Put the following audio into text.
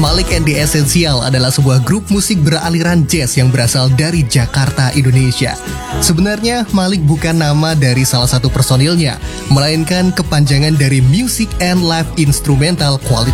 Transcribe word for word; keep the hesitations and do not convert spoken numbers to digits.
Malik and the Essential adalah sebuah grup musik beraliran jazz yang berasal dari Jakarta, Indonesia. Sebenarnya Malik bukan nama dari salah satu personilnya, melainkan kepanjangan dari Music and Live Instrumental Quality